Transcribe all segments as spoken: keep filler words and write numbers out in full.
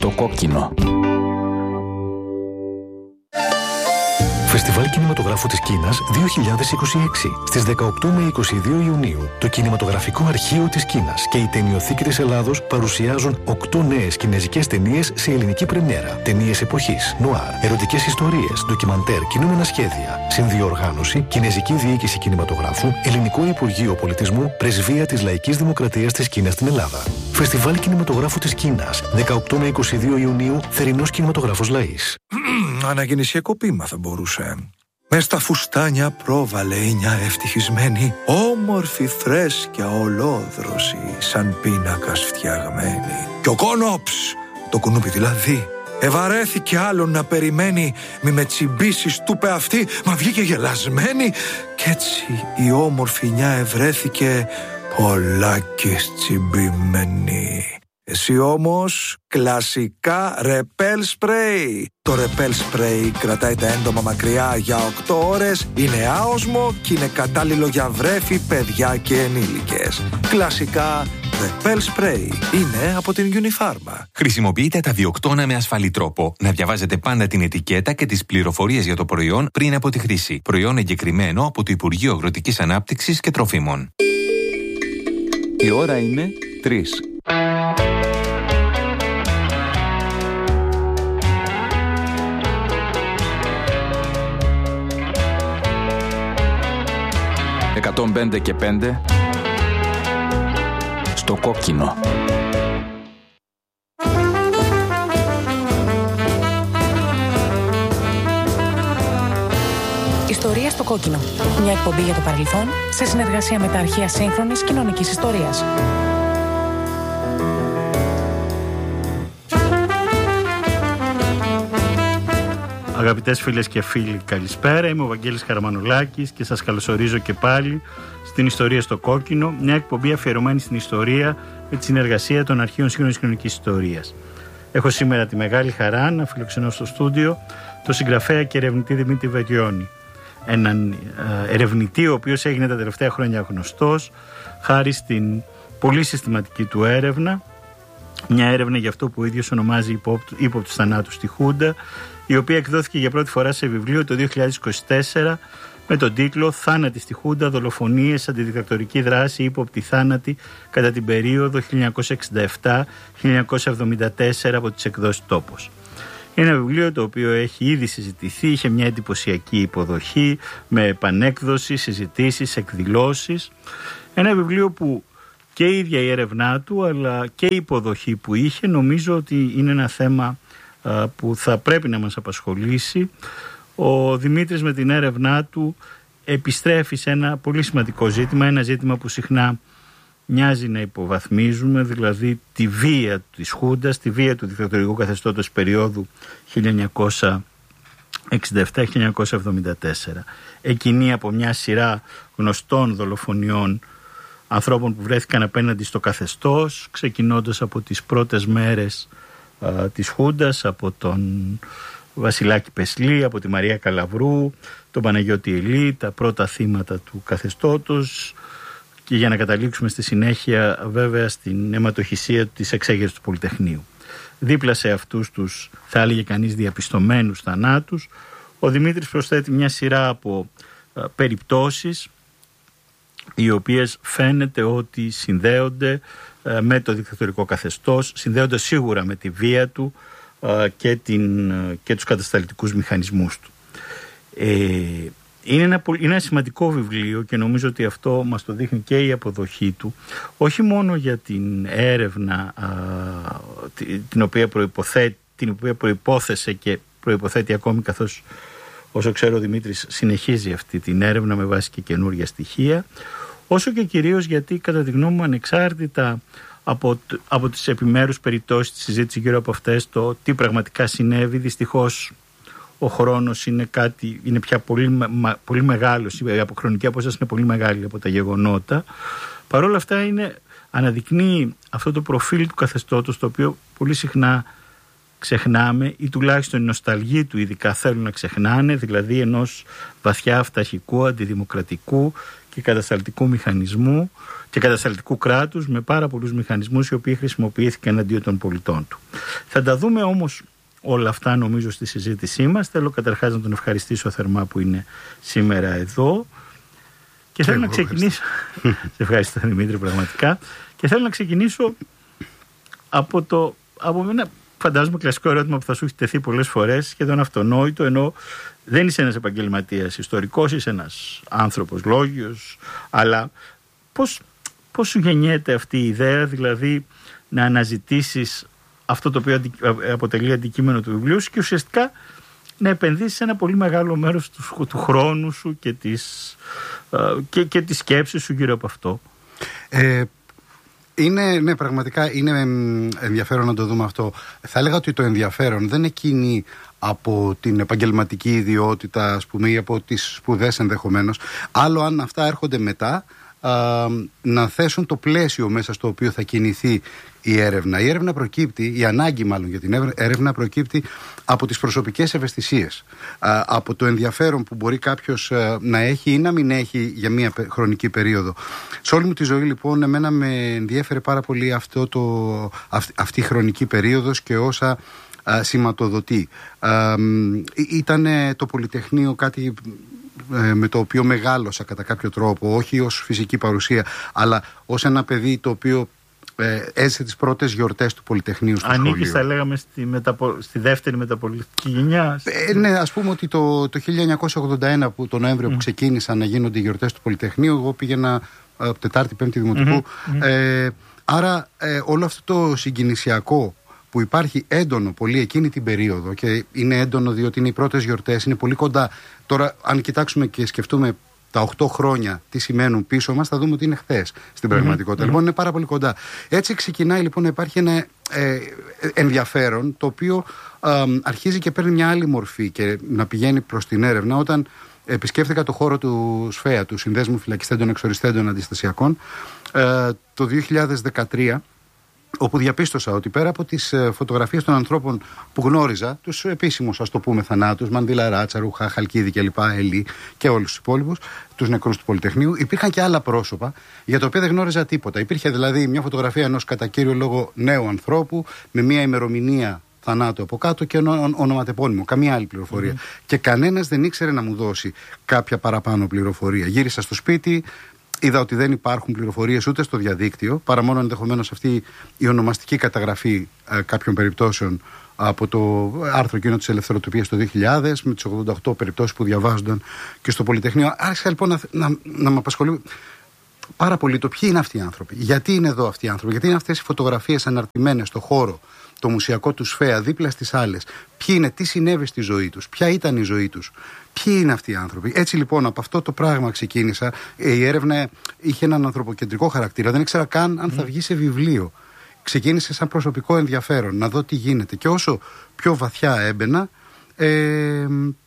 Στο κόκκινο. Φεστιβάλ Κινηματογράφου της Κίνας δύο χιλιάδες είκοσι έξι. Στις δεκαοκτώ με είκοσι δύο Ιουνίου, το Κινηματογραφικό Αρχείο της Κίνας και η Ταινιοθήκη της Ελλάδος παρουσιάζουν οκτώ νέες κινεζικές ταινίες σε ελληνική πρεμιέρα. Ταινίες εποχής, νουάρ, ερωτικές ιστορίες, ντοκιμαντέρ, κινούμενα σχέδια. Συνδιοργάνωση, Κινεζική Διοίκηση Κινηματογράφου, Ελληνικό Υπουργείο Πολιτισμού, Πρεσβεία της Λαϊκής Δημοκρατίας της Κίνας στην Ελλάδα. Φεστιβάλ Κινηματογράφου της Κίνας, δεκαοκτώ με είκοσι δύο Ιουνίου, Θερινός Κινηματογράφος Λαΐς. Αναγεννησιακό ποίημα θα μπορούσε. Μες στα φουστάνια πρόβαλε η νιά ευτυχισμένη, όμορφη φρέσκια ολόδρωση, σαν πίνακας φτιαγμένη. Κι ο κόνοψ, το κουνούπι δηλαδή, ευαρέθηκε άλλον να περιμένει, μη με τσιμπήσεις του πε αυτή, μα βγήκε γελασμένη. Κι έτσι η όμορφη νιά ευρέθηκε πολλάκις τσιμπημένη. Εσύ όμως κλασικά ρεπέλ σπρέι. Το ρεπέλ σπρέι κρατάει τα έντομα μακριά για οκτώ ώρες, είναι άοσμο και είναι κατάλληλο για βρέφη, παιδιά και ενήλικες. Κλασικά ρεπέλ σπρέι είναι από την Unifarma. Χρησιμοποιείτε τα διοκτώνα με ασφαλή τρόπο. Να διαβάζετε πάντα την ετικέτα και τις πληροφορίες για το προϊόν πριν από τη χρήση. Προϊόν εγκεκριμένο από το Υπουργείο Αγροτικής Ανάπτυξης και Τροφίμων. Η ώρα είναι τρεις. εκατόν πέντε και πέντε στο κόκκινο. Ιστορία στο κόκκινο. Μια εκπομπή για το παρελθόν σε συνεργασία με τα αρχεία σύγχρονης κοινωνικής ιστορίας. Αγαπητές φίλες και φίλοι, καλησπέρα. Είμαι ο Βαγγέλης Καραμανουλάκης και σας καλωσορίζω και πάλι στην Ιστορία στο κόκκινο, μια εκπομπή αφιερωμένη στην ιστορία με τη συνεργασία των αρχείων σύγχρονης κοινωνικής ιστορίας. Έχω σήμερα τη μεγάλη χαρά να φιλοξενώ στο στούντιο τον συγγραφέα και ερευνητή Δημήτρη Βαριώνη. Έναν ερευνητή ο οποίος έγινε τα τελευταία χρόνια γνωστός χάρη στην πολύ συστηματική του έρευνα, μια έρευνα για αυτό που ο ίδιος ονομάζει ύποπτους θανάτους στη Χούντα, η οποία εκδόθηκε για πρώτη φορά σε βιβλίο το δύο χιλιάδες είκοσι τέσσερα με τον τίτλο «Θάνατοι στη Χούντα, δολοφονίες, αντιδικτατορική δράση, ύποπτη θάνατη κατά την περίοδο χίλια εννιακόσια εξήντα επτά με χίλια εννιακόσια εβδομήντα τέσσερα» από τις εκδόσεις Τόπος. Είναι ένα βιβλίο το οποίο έχει ήδη συζητηθεί, είχε μια εντυπωσιακή υποδοχή με επανέκδοση, συζητήσεις, εκδηλώσεις. Ένα βιβλίο που και η ίδια η έρευνά του αλλά και η υποδοχή που είχε, νομίζω ότι είναι ένα θέμα που θα πρέπει να μας απασχολήσει. Ο Δημήτρης με την έρευνά του επιστρέφει σε ένα πολύ σημαντικό ζήτημα, ένα ζήτημα που συχνά μοιάζει να υποβαθμίζουμε, δηλαδή τη βία της Χούντας, τη βία του δικτατορικού καθεστώτος περίοδου χίλια εννιακόσια εξήντα επτά με χίλια εννιακόσια εβδομήντα τέσσερα. Εκείνη από μια σειρά γνωστών δολοφονιών ανθρώπων που βρέθηκαν απέναντι στο καθεστώς, ξεκινώντας από τις πρώτες μέρες α, της Χούντας, από τον Βασιλάκη Πεσλή, από τη Μαρία Καλαβρού, τον Παναγιώτη Ελή, τα πρώτα θύματα του καθεστώτος, και για να καταλήξουμε στη συνέχεια βέβαια στην αιματοχυσία της εξέγερσης του Πολυτεχνείου. Δίπλα σε αυτούς τους, θα έλεγε κανείς, διαπιστωμένους θανάτους, ο Δημήτρης προσθέτει μια σειρά από α, περιπτώσεις οι οποίες φαίνεται ότι συνδέονται α, με το δικτατορικό καθεστώς, συνδέονται σίγουρα με τη βία του α, και, την, α, και τους κατασταλτικούς μηχανισμούς του. Ε, είναι, ένα, είναι ένα σημαντικό βιβλίο και νομίζω ότι αυτό μας το δείχνει και η αποδοχή του, όχι μόνο για την έρευνα α, την, οποία προϋποθέτει, την οποία προϋπόθεσε και προϋποθέτει ακόμη, καθώς όσο ξέρω ο Δημήτρης συνεχίζει αυτή την έρευνα με βάση και καινούργια στοιχεία, όσο και κυρίως γιατί κατά τη γνώμη μου, ανεξάρτητα από, από τις επιμέρους περιπτώσεις της συζήτηση γύρω από αυτές, το τι πραγματικά συνέβη, δυστυχώς ο χρόνος είναι, κάτι, είναι πια πολύ, μα, πολύ μεγάλος, η αποχρονική απόσταση είναι πολύ μεγάλη από τα γεγονότα. Παρ' όλα αυτά είναι, αναδεικνύει αυτό το προφίλ του καθεστώτος, το οποίο πολύ συχνά ξεχνάμε, ή τουλάχιστον οι νοσταλγοί του ειδικά θέλουν να ξεχνάνε, δηλαδή ενός βαθιά αυταρχικού, αντιδημοκρατικού και κατασταλτικού μηχανισμού και κατασταλτικού κράτους, με πάρα πολλούς μηχανισμούς οι οποίοι χρησιμοποιήθηκαν αντίον των πολιτών του. Θα τα δούμε όμως όλα αυτά νομίζω στη συζήτησή μας. Θέλω καταρχάς να τον ευχαριστήσω θερμά που είναι σήμερα εδώ και θέλω να ξεκινήσω σε ευχαριστώ Δημήτρη πραγματικά, και θέλω να ξεκινήσω από το από ένα φαντάζομαι κλασικό ερώτημα που θα σου έχει τεθεί πολλές φορές, σχεδόν αυτονόητο, ενώ δεν είσαι ένας επαγγελματίας ιστορικός, είσαι ένας άνθρωπος λόγιος, αλλά πώς, πώς σου γεννιέται αυτή η ιδέα, δηλαδή να αναζητήσεις αυτό το οποίο αποτελεί αντικείμενο του βιβλίου σου και ουσιαστικά να επενδύσεις ένα πολύ μεγάλο μέρος του, του χρόνου σου και της, και, και της σκέψης σου γύρω από αυτό? Ε, είναι, ναι, πραγματικά είναι ενδιαφέρον να το δούμε αυτό. Θα έλεγα ότι το ενδιαφέρον δεν εκκινεί από την επαγγελματική ιδιότητα, ας πούμε, ή από τις σπουδές ενδεχομένως. Άλλο αν αυτά έρχονται μετά, α, να θέσουν το πλαίσιο μέσα στο οποίο θα κινηθεί η έρευνα. Η έρευνα προκύπτει, η ανάγκη μάλλον για την έρευνα προκύπτει από τις προσωπικές ευαισθησίες, α, από το ενδιαφέρον που μπορεί κάποιος α, να έχει ή να μην έχει για μια χρονική περίοδο. Σε όλη μου τη ζωή λοιπόν εμένα με ενδιέφερε πάρα πολύ αυτό το, αυτή, αυτή η χρονική περίοδος και όσα α, σηματοδοτεί. Ήταν το Πολυτεχνείο κάτι με το οποίο μεγάλωσα κατά κάποιο τρόπο, όχι ως φυσική παρουσία, αλλά ως ένα παιδί το οποίο ε, έζησε τις πρώτες γιορτές του Πολυτεχνείου στο σχολείο. Ανήκεις, θα λέγαμε, στη, μεταπο... στη δεύτερη μεταπολιτική γενιά. Ε, ναι, ας πούμε ότι το, το χίλια εννιακόσια ογδόντα ένα, που, το Νοέμβριο mm. που ξεκίνησαν να γίνονται οι γιορτές του Πολυτεχνείου, εγώ πήγαινα ε, Τετάρτη, Πέμπτη Δημοτικού. Mm-hmm. Ε, άρα ε, όλο αυτό το συγκινησιακό που υπάρχει έντονο πολύ εκείνη την περίοδο, και είναι έντονο διότι είναι οι πρώτες γιορτές, είναι πολύ κοντά. Τώρα, αν κοιτάξουμε και σκεφτούμε τα οκτώ χρόνια τι σημαίνουν πίσω μας, θα δούμε ότι είναι χθες στην πραγματικότητα. Mm-hmm. Λοιπόν, είναι πάρα πολύ κοντά. Έτσι ξεκινάει λοιπόν να υπάρχει ένα ε, ενδιαφέρον, το οποίο ε, αρχίζει και παίρνει μια άλλη μορφή και να πηγαίνει προς την έρευνα. Όταν επισκέφθηκα το χώρο του ΣΦΕΑ, του Συνδέσμου Φυλακιστέντων Εξοριστέντων Αντιστασιακών, ε, το δύο χιλιάδες δεκατρία, όπου διαπίστωσα ότι πέρα από τις φωτογραφίες των ανθρώπων που γνώριζα, τους επίσημους, ας το πούμε, θανάτους, Μανδύλα, Τσαρούχα, Χαλκίδη κλπ., Ελί και όλους τους υπόλοιπους, τους νεκρούς του Πολυτεχνείου, υπήρχαν και άλλα πρόσωπα για τα οποία δεν γνώριζα τίποτα. Υπήρχε δηλαδή μια φωτογραφία ενός κατά κύριο λόγο νέου ανθρώπου με μια ημερομηνία θανάτου από κάτω και ένα ονοματεπώνυμο, καμία άλλη πληροφορία. Mm-hmm. Και κανένας δεν ήξερε να μου δώσει κάποια παραπάνω πληροφορία. Γύρισα στο σπίτι. Είδα ότι δεν υπάρχουν πληροφορίες ούτε στο διαδίκτυο, παρά μόνο ενδεχομένως αυτή η ονομαστική καταγραφή ε, κάποιων περιπτώσεων από το άρθρο εκείνο της Ελευθεροτυπίας το δύο χιλιάδες, με τις ογδόντα οκτώ περιπτώσεις που διαβάζονταν και στο Πολυτεχνείο. Άρχισα λοιπόν να, να, να με απασχολεί πάρα πολύ το ποιοι είναι αυτοί οι άνθρωποι, γιατί είναι εδώ αυτοί οι άνθρωποι, γιατί είναι αυτές οι φωτογραφίες αναρτημένες στο χώρο, το μουσιακό του ΣΦΕΑ, δίπλα στις άλλες. Ποιοι είναι, τι συνέβη στη ζωή τους, ποια ήταν η ζωή τους. Ποιοι είναι αυτοί οι άνθρωποι. Έτσι λοιπόν από αυτό το πράγμα ξεκίνησα. Η έρευνα είχε έναν ανθρωποκεντρικό χαρακτήρα. Δεν ήξερα καν αν θα βγει σε βιβλίο. Ξεκίνησε σαν προσωπικό ενδιαφέρον να δω τι γίνεται. Και όσο πιο βαθιά έμπαινα, ε,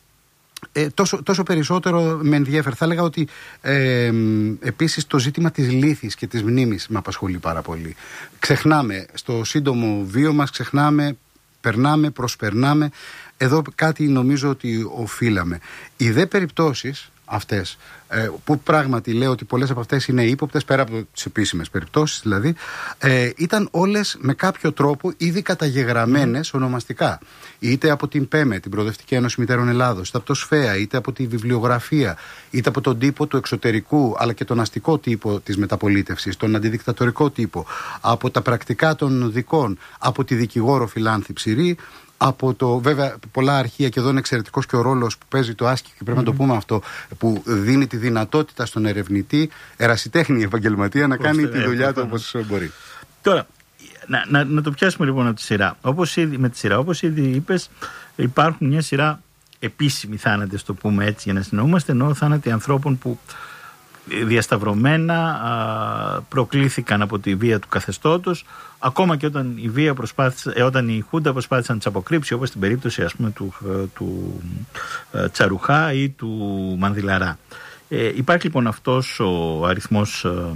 ε, τόσο, τόσο περισσότερο με ενδιέφερε. Θα έλεγα ότι ε, επίσης το ζήτημα της λύθης και της μνήμης με απασχολεί πάρα πολύ. Ξεχνάμε στο σύντομο βίο μας, ξεχνάμε, περνάμε, προσπερνάμε. Εδώ κάτι νομίζω ότι οφείλαμε. Οι δε περιπτώσεις αυτές, ε, που πράγματι λέω ότι πολλές από αυτές είναι ύποπτες, πέρα από τις επίσημες περιπτώσεις δηλαδή, ε, ήταν όλες με κάποιο τρόπο ήδη καταγεγραμμένες mm. ονομαστικά. Είτε από την ΠΕΜΕ, την Προοδευτική Ένωση Μητέρων Ελλάδος, είτε από το ΣΦΕΑ, είτε από τη βιβλιογραφία, είτε από τον τύπο του εξωτερικού, αλλά και τον αστικό τύπο της μεταπολίτευσης, τον αντιδικτατορικό τύπο, από τα πρακτικά των δικών, από τη δικηγόρο Φιλάνθη Ψηρή, από το, βέβαια, πολλά αρχεία, και εδώ είναι εξαιρετικός και ο ρόλος που παίζει το άσκη, και πρέπει mm-hmm. να το πούμε αυτό, που δίνει τη δυνατότητα στον ερευνητή, ερασιτέχνη επαγγελματία, να κάνει τη δουλειά του όπως μπορεί. Τώρα, να, να, να το πιάσουμε λοιπόν από τη σειρά. Όπως ήδη, με τη σειρά, όπως ήδη είπες, υπάρχουν μια σειρά επίσημοι θάνατοι, το πούμε έτσι, για να συνεννοούμαστε, ενώ θάνατοι ανθρώπων που διασταυρωμένα α, προκλήθηκαν από τη βία του καθεστώτος, ακόμα και όταν η βία προσπάθησε, ε, όταν η Χούντα προσπάθησε να τις αποκρύψει, όπως στην περίπτωση, ας πούμε, του, του ε, Τσαρουχά ή του Μανδυλαρά. Ε, υπάρχει λοιπόν αυτός ο αριθμός ε,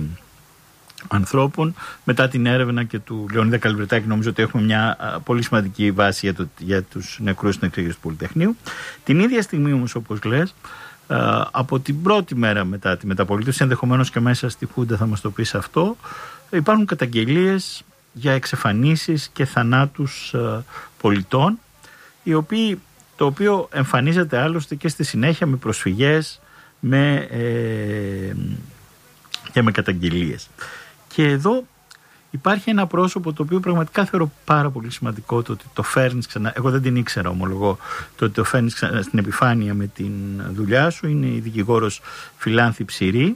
ανθρώπων. Μετά την έρευνα και του Λεωνίδα Καλυβρετάκη, νομίζω ότι έχουμε μια α, πολύ σημαντική βάση για, το, για τους νεκρούς στην εξέγερση του Πολυτεχνείου. Την ίδια στιγμή όμως, όπως λες, ε, από την πρώτη μέρα μετά τη μεταπολίτευση, ενδεχομένως και μέσα στη Χούντα θα μας το πεις αυτό, υπάρχουν καταγγελίες για εξαφανίσεις και θανάτους ε, πολιτών, οι οποίοι, το οποίο εμφανίζεται άλλωστε και στη συνέχεια με προσφυγές με, ε, και με καταγγελίες. Και εδώ υπάρχει ένα πρόσωπο το οποίο πραγματικά θεωρώ πάρα πολύ σημαντικό, το ότι το φέρνεις ξανά, εγώ δεν την ήξερα ομολογώ, το ότι το φέρνεις ξανά στην επιφάνεια με την δουλειά σου, είναι η δικηγόρος Φιλάνθη Ψηρή,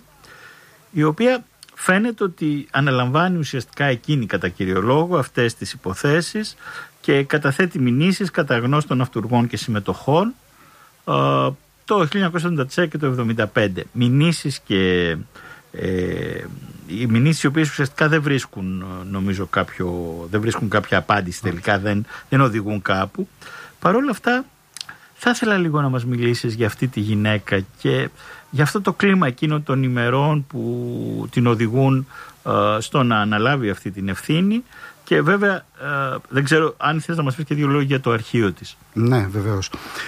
η οποία φαίνεται ότι αναλαμβάνει ουσιαστικά εκείνη κατά κύριο λόγο αυτές τις υποθέσεις και καταθέτει μηνύσεις κατά γνώστων αυτουργών και συμμετοχών ε, το χίλια εννιακόσια εβδομήντα τέσσερα και το εβδομήντα πέντε. Μηνύσεις και ε, οι μηνύσεις οι οποίες ουσιαστικά δεν βρίσκουν, νομίζω, κάποιο, δεν βρίσκουν κάποια απάντηση τελικά, δεν, δεν οδηγούν κάπου. Παρ' όλα αυτά θα ήθελα λίγο να μας μιλήσεις για αυτή τη γυναίκα και για αυτό το κλίμα εκείνων των ημερών που την οδηγούν ε, στο να αναλάβει αυτή την ευθύνη. Και βέβαια ε, δεν ξέρω αν θες να μας πεις και δύο λόγια για το αρχείο της. Ναι, βεβαίως.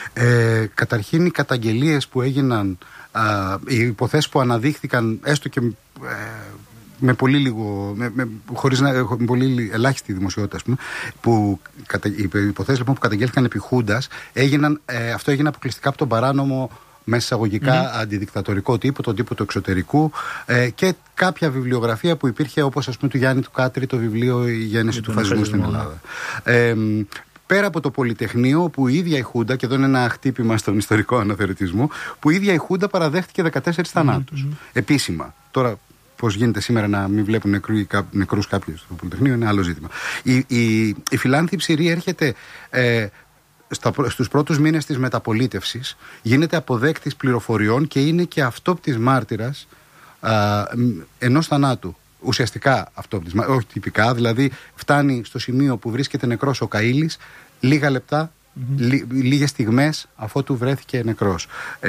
Ε, καταρχήν οι καταγγελίες που έγιναν, ε, οι υποθέσεις που αναδείχθηκαν έστω και ε, με πολύ λίγο, με, με, χωρίς να, με πολύ ελάχιστη δημοσιότητα, ας πούμε, που, κατα, οι υποθέσεις λοιπόν, που καταγγέλθηκαν επί Χούντας, έγιναν, ε, αυτό έγινε αποκλειστικά από τον παράνομο με εισαγωγικά mm-hmm. αντιδικτατορικό τύπο, τον τύπο του εξωτερικού, ε, και κάποια βιβλιογραφία που υπήρχε, όπως ας πούμε του Γιάννη του Κάτρη, το βιβλίο «Η γέννηση του φασισμού στην Ελλάδα». Ε, πέρα από το Πολυτεχνείο, που η ίδια η Χούντα, και εδώ είναι ένα χτύπημα στον ιστορικό αναθεωρητισμό, που η ίδια η Χούντα παραδέχτηκε δεκατέσσερις θανάτους. Mm-hmm. Επίσημα. Τώρα, πώς γίνεται σήμερα να μην βλέπουν νεκρού, νεκρούς κάποιους στο Πολυτεχνείο, είναι άλλο ζήτημα. Η, η, η Φιλάνθη Ψηρή έρχεται. Ε, Στα, στους πρώτους μήνες της μεταπολίτευσης, γίνεται αποδέκτης πληροφοριών και είναι και αυτόπτης μάρτυρας α, ενός θανάτου. Ουσιαστικά αυτόπτης, όχι τυπικά, δηλαδή φτάνει στο σημείο που βρίσκεται νεκρός ο Καΐλης λίγα λεπτά, mm-hmm. λί, λίγες στιγμές αφότου βρέθηκε νεκρός.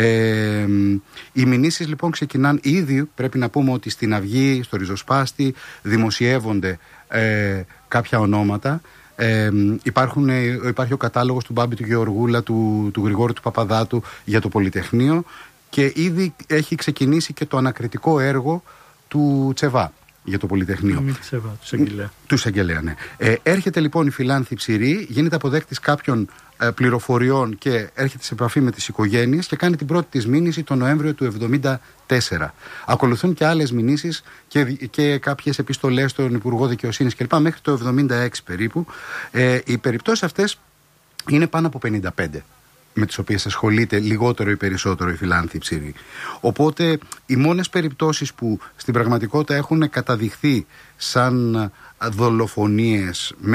Ε, οι μηνύσεις λοιπόν ξεκινάνε ήδη, πρέπει να πούμε ότι στην Αυγή, στο Ριζοσπάστη δημοσιεύονται ε, κάποια ονόματα. Ε, υπάρχουν, υπάρχει ο κατάλογος του Μπάμπη του Γεωργούλα, του, του Γρηγόρη του Παπαδάτου για το Πολυτεχνείο, και ήδη έχει ξεκινήσει και το ανακριτικό έργο του Τσεβά για το Πολυτεχνείο. Μη Τσεβά, του Εισαγγελέα. Του Εισαγγελέα, ναι. Ε, έρχεται λοιπόν η Φιλάνθη Ψηρή, γίνεται αποδέκτης κάποιων ε, πληροφοριών και έρχεται σε επαφή με τις οικογένειες και κάνει την πρώτη της μήνυση τον Νοέμβριο του εβδομήντα τέσσερα. Ακολουθούν και άλλες μηνύσεις και, και κάποιες επιστολές στον Υπουργό Δικαιοσύνης κλπ. Μέχρι το εβδομήντα έξι περίπου. Ε, οι περιπτώσεις αυτές είναι πάνω από πενήντα πέντε, με τις οποίες ασχολείται λιγότερο ή περισσότερο η Φιλάνθη Ψηρή. Οπότε οι μόνες περιπτώσεις που στην πραγματικότητα έχουν καταδειχθεί σαν δολοφονίες